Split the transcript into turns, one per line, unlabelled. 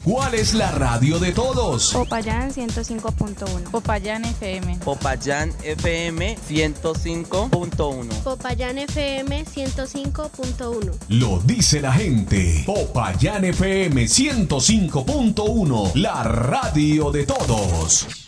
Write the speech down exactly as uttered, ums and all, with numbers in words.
¿Cuál es la radio de todos?
Popayán ciento cinco punto uno.
Popayán F M.
Popayán F M ciento cinco punto uno.
Popayán F M ciento cinco punto uno.
Lo dice la gente. Popayán F M ciento cinco punto uno. La radio de todos.